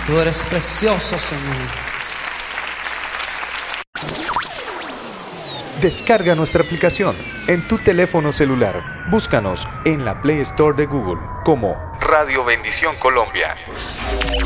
Tú eres precioso, Señor. Descarga nuestra aplicación en tu teléfono celular. Búscanos en la Play Store de Google como Radio Bendición Colombia.